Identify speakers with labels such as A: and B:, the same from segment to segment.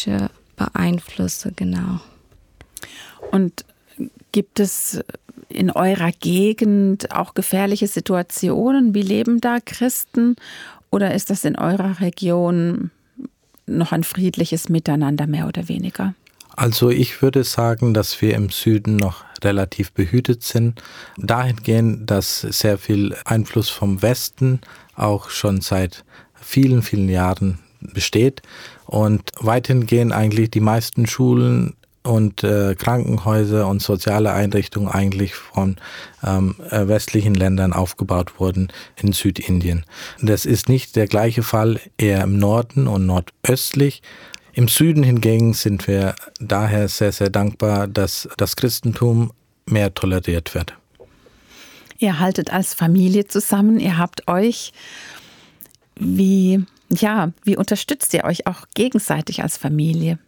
A: Kirche beeinflusse, genau.
B: Und gibt es in eurer Gegend auch gefährliche Situationen? Wie leben da Christen? Oder ist das in eurer Region noch ein friedliches Miteinander, mehr oder weniger?
C: Also ich würde sagen, dass wir im Süden noch relativ behütet sind. Dahingehend, dass sehr viel Einfluss vom Westen auch schon seit vielen, vielen Jahren besteht. Und weithin gehen eigentlich die meisten Schulen und Krankenhäuser und soziale Einrichtungen eigentlich von westlichen Ländern aufgebaut wurden in Südindien. Das ist nicht der gleiche Fall, eher im Norden und nordöstlich. Im Süden hingegen sind wir daher sehr, sehr dankbar, dass das Christentum mehr toleriert wird.
B: Ihr haltet als Familie zusammen, ihr habt euch, wie unterstützt ihr euch auch gegenseitig als Familie?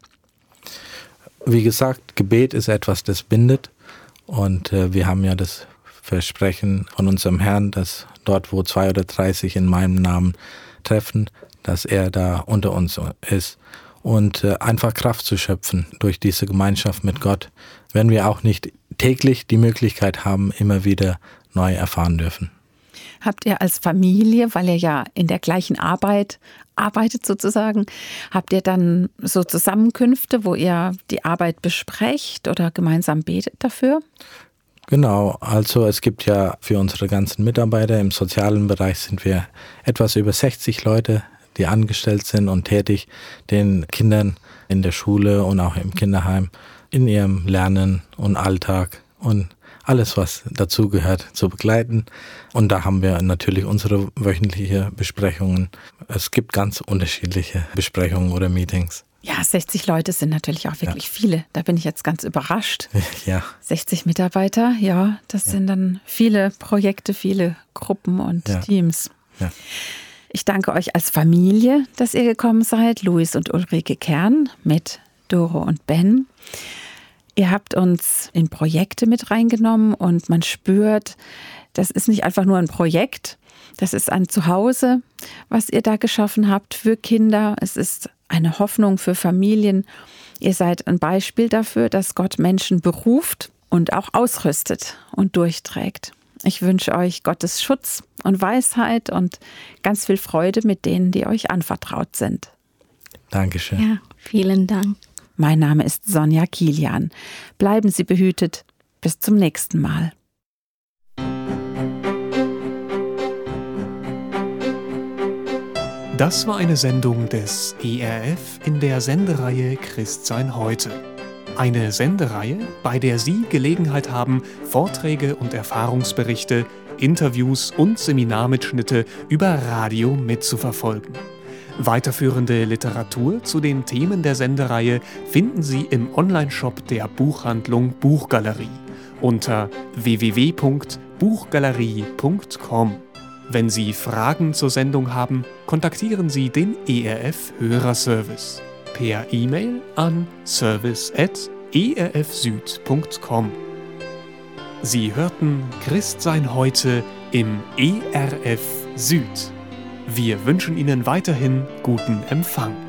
C: Wie gesagt, Gebet ist etwas, das bindet. Und wir haben ja das Versprechen von unserem Herrn, dass dort, wo 2 oder 3 sich in meinem Namen treffen, dass er da unter uns ist. Und einfach Kraft zu schöpfen durch diese Gemeinschaft mit Gott, wenn wir auch nicht täglich die Möglichkeit haben, immer wieder neu erfahren dürfen.
B: Habt ihr als Familie, weil ihr ja in der gleichen Arbeit arbeitet sozusagen, habt ihr dann so Zusammenkünfte, wo ihr die Arbeit besprecht oder gemeinsam betet dafür?
C: Genau, also es gibt ja für unsere ganzen Mitarbeiter im sozialen Bereich sind wir etwas über 60 Leute, die angestellt sind und tätig, den Kindern in der Schule und auch im Kinderheim in ihrem Lernen und Alltag und alles, was dazugehört, zu begleiten. Und da haben wir natürlich unsere wöchentliche Besprechungen. Es gibt ganz unterschiedliche Besprechungen oder Meetings.
B: Ja, 60 Leute sind natürlich auch wirklich viele. Da bin ich jetzt ganz überrascht.
C: Ja.
B: 60 Mitarbeiter, ja, das sind dann viele Projekte, viele Gruppen und Teams.
C: Ja.
B: Ich danke euch als Familie, dass ihr gekommen seid, Luis und Ulrike Kern mit Doro und Ben. Ihr habt uns in Projekte mit reingenommen und man spürt, das ist nicht einfach nur ein Projekt, das ist ein Zuhause, was ihr da geschaffen habt für Kinder. Es ist eine Hoffnung für Familien. Ihr seid ein Beispiel dafür, dass Gott Menschen beruft und auch ausrüstet und durchträgt. Ich wünsche euch Gottes Schutz und Weisheit und ganz viel Freude mit denen, die euch anvertraut sind.
C: Dankeschön.
A: Ja, vielen Dank.
B: Mein Name ist Sonja Kilian. Bleiben Sie behütet. Bis zum nächsten Mal.
D: Das war eine Sendung des ERF in der Sendereihe Christsein heute. Eine Sendereihe, bei der Sie Gelegenheit haben, Vorträge und Erfahrungsberichte, Interviews und Seminarmitschnitte über Radio mitzuverfolgen. Weiterführende Literatur zu den Themen der Sendereihe finden Sie im Onlineshop der Buchhandlung Buchgalerie unter www.buchgalerie.com. Wenn Sie Fragen zur Sendung haben, kontaktieren Sie den ERF Hörerservice per E-Mail an service@erfsüd.com. Sie hörten Christsein heute im ERF Süd. Wir wünschen Ihnen weiterhin guten Empfang.